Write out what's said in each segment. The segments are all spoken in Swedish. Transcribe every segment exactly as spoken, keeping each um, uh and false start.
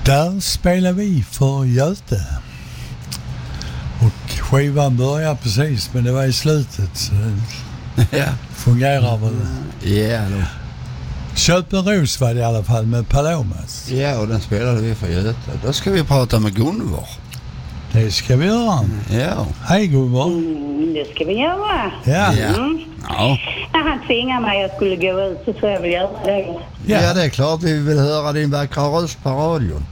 Där spelar vi för Göte. Och skivan börjar precis, men det var i slutet. Så det Ja. fungerar väl. Ja, då. Köp en ros var det i alla fall med Palomas. Ja, och den spelade vi för Göte. Då ska vi prata med Gunvor. Det ska vi göra. Ja. Hej Gunvor. Mm, det ska vi göra. Ja. Ja. Mm. Ja. När han tvingade mig att skulle gå ut så tror jag vill göra det. Ja. Ja, det är klart vi vill höra din vackra röst på radion.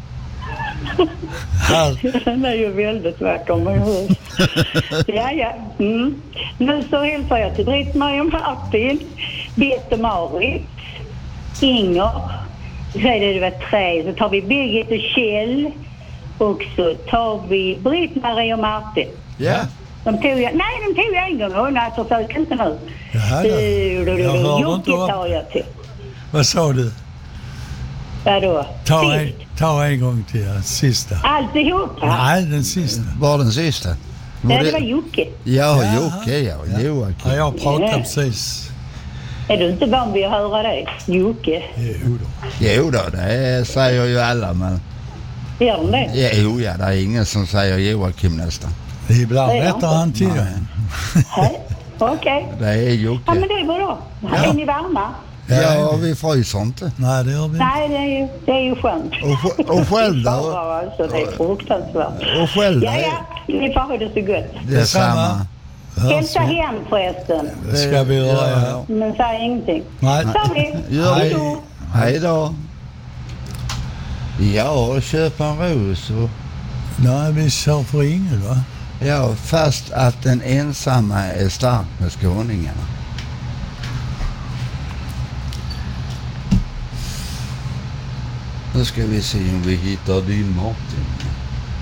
Här. Den är ju väldigt vacker med hus. Ja, ja. Mm. Nu så hälsar jag till Britt-Marie och Martin, Bette-Marit, Inger. Så är det, det var tre. Så tar vi Birgit och Kjell. Och så tar vi Britt-Marie och Martin. Ja. De tog jag, nej, de tog jag en gång. Hon har försökt inte nu. Jaha, Du, då. du, du, Jag hörde Jocke inte vad- tar jag till. Vad sa du? Vadå? Ta en, Sist. ta en gång till ja, sista. Alltihopa? Nej, den sista. Var den sista? Nej, det var Jocke. Ja, Jaha. Jocke, ja. Ja, Joakim. jag pratade Ja. precis. Är du inte van vid att höra det? Jocke. Jo då. Jo då, det säger ju alla, men... Gör de det? Ja, jo, ja, det är ingen som säger Joakim nästan. Ibland Ja. rättar han till den. Nej. Okej. Det är Ja, Jocke. men det är bra. Är ni varma? Ja, vi fryser inte. Nej, det gör vi inte. Nej, det är ju, det är ju skönt. Och, sj- och själv då? Ja, alltså, det är fruktansvärt. Och själv Ja, då? ja. Ni får ha det så gott. Detsamma. Hörs Hälsa vi. hem förresten. Det ska vi göra, ja. Men säg ingenting. Nej. Så vi. Gör Hej vi. då. Hej då. Ja, köp en ros. Och, Nej, vi kör för ingen, va? ja, fast att den ensamma är stark med skåningarna. Nu ska vi se om vi hittar din Martin.